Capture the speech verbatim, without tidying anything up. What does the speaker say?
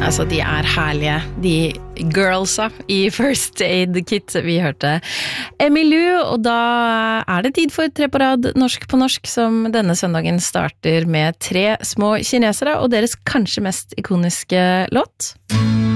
Altså, de er herlige, de girlsa i First Aid Kit. Vi hørte Emmylou, og da er det tid for Tre på rad norsk på norsk, som denne søndagen starter med tre små kinesere, og deres kanskje mest ikoniske låt.